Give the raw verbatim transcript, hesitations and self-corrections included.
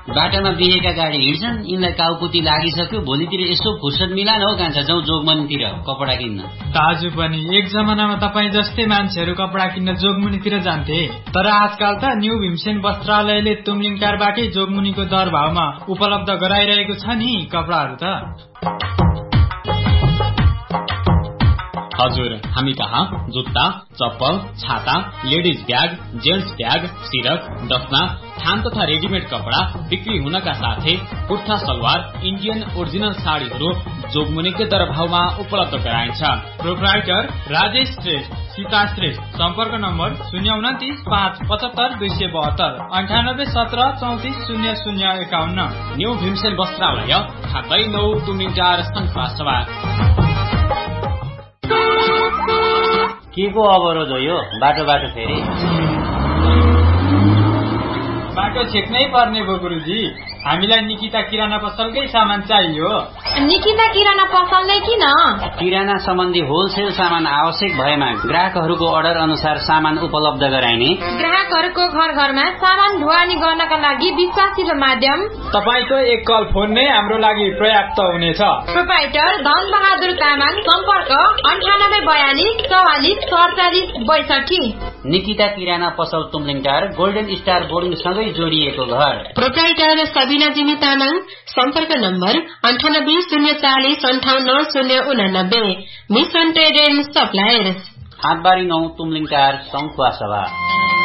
बाटामा बिहेका गाडी हिँड्छन्, यिनलाई काउकुती लागिसक्यो, भोलितिर यसो फुर्सद मिलान हो कान्छ जाउँ जोगमनीतिर कपडा किन्न। दाजु पनि एक जमानामा तपाईँ जस्तै मान्छेहरू कपडा किन्न जोगमुनीतिर जान्थे, तर आजकल त न्यू भीमसेन वस्त्रालयले तुमलिङटारबाटै जोगमुनीको दर भावमा उपलब्ध गराइरहेको छ नि कपडाहरू त। हजुर, हामी कहाँ जुत्ता, चप्पल, छाता, लेडिज ब्याग, जेन्ट्स ब्याग, सिरक, दफ्ना, थान तथा रेडिमेड कपडा बिक्री हुनका साथै कुर्ता सलवार, इन्डियन ओरिजिनल साडीहरू जोगमुनीकै दरभावमा उपलब्ध गराइन्छ। प्रोप्राइटर राजेश श्रेष्ठ, सीता श्रेष्ठ। सम्पर्क नम्बर शून्य उन्तिस पाँच पचहत्तर दुई सय बहत्तर अन्ठानब्बे सत्र चौतिस शून्य शून्य एकाउन्न। न्यू भीमसेन वस्त्रालय, खातै नौ तुमिटार सङ्खुवासभा। के को अवरोध हो यो? बाटो बाटो फेरि बाटो छेक्नै पर्ने भयो गुरुजी। हामीलाई निकिता किराना पसलकै सामान चाहियो। निकिता किराना पसल नै किन? किराना सम्बन्धी होलसेल सामान आवश्यक भएमा ग्राहकहरूको अर्डर अनुसार सामान उपलब्ध गराइने, ग्राहकहरूको घर घरमा सामान ढुवानी गर्नका लागि विश्वासिलो माध्यम। तपाईको एक कल फोन नै हाम्रो लागि पर्याप्त हुनेछ। प्रोप्राइटर धन बहादुर तामाङ। सम्पर्क अन्ठानब्बे बयालिस चौवालिस सडचालिस बैसठी। निकिता किराना पसल तुमलिङटार गोल्डन स्टार बोर्डिङ सँगै जोडिएको घर। प्रोप्राइटर सबिना जिमी तामाङ। सम्पर्क नम्बर अन्ठानब्बे शून्य चालिस अन्ठाउन्न शून्य उनानब्बे। मिसन ट्रेड एन्ड सप्लायर्स, हाटबारी नौ तुमलिङटार सङ्खुवासभा।